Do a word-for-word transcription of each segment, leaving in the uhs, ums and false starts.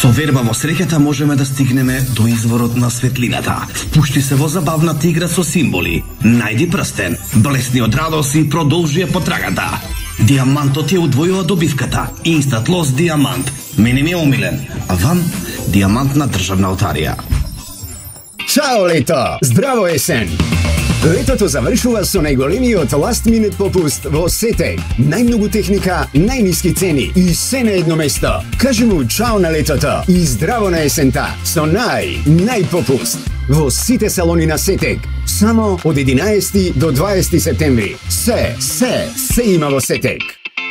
Со верба во среќата можеме да стигнеме до изворот на светлината. Впушти се во забавната игра со символи. Најди прстен, блесни од радост и продолжи ја потрагата. Диамантот ја удвојува добивката. Инстат лос Диамант. Мене ми е омилен, а вам Диамантна државна лотарија. Чао лето! Здраво есен! Летото завршува со најголемиот last minute попуст во Сетек. Најмногу техника, најниски цени и се на едно место. Кажи му чао на летото и здраво на есента со нај, најпопуст во сите салони на Сетек. Само од единаесети до дваесети септември. Се, се, се има во Сетек.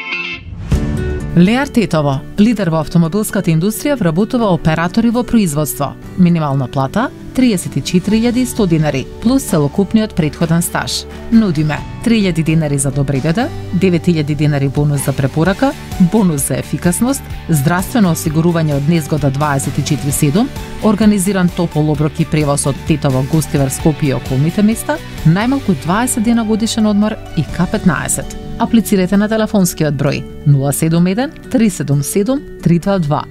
Леар Тетово, лидер во автомобилската индустрија, вработува оператори во производство. Минимална плата триесет и четири илјади и сто динари, плюс целокупниот претходен стаж. Нудиме три илјади динари за добредеда, девет илјади динари бонус за препорака, бонус за ефикасност, здравствено осигурување од незгода дваесет и четири седум, организиран топол оброк и превоз од Тетово, Гостивар, Скопје и околните места, најмалку дваесет дена годишен одмор и К петнаесет. Аплицирайте на телефонскиот број нула седум еден три седум седум три два два.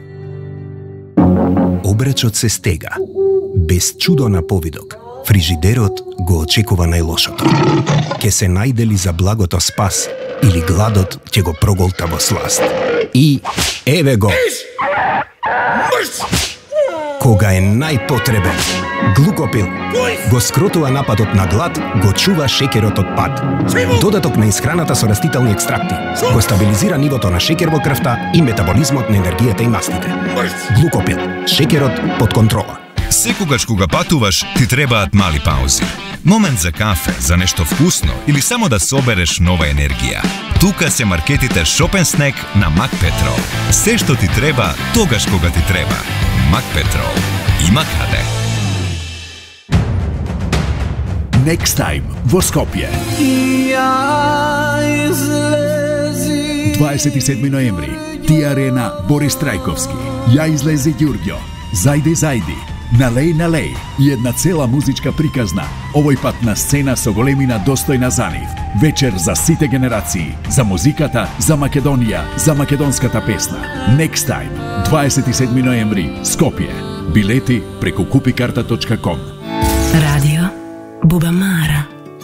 Обречот се стега. Без чудо на повидок, фрижидерот го очекува најлошото. Ке се најдели за благото спас или гладот ќе го проголта во сласт. И еве го! Кога е најпотребен, Глукопил го скротува нападот на глад, го чува шеќерот од пад. Додаток на исхраната со растителни екстракти го стабилизира нивото на шеќер во крвта и метаболизмот на енергијата и мастите. Глукопил, шеќерот под контрола. Секогаш кога патуваш, ти требаат мали паузи. Момент за кафе, за нешто вкусно или само да собереш нова енергија. Тука се маркетите Shop and Snack на Макпетрол. Се што ти треба, тогаш кога ти треба. Макпетрол. Има каде. Next Time во Скопје. дваесет и седми ноември. Ти арена Борис Трајковски. Ја излези Ѓурѓо. Зајди, зајди. Налеј, налеј и една цела музичка приказна, овој пат на сцена со големина достојна за нив. Вечер за сите генерации, за музиката, за Македонија, за македонската песна. Next Time, дваесет и седми ноември, Скопје. Билети преку купикарта точка ком. Радио Бубамар.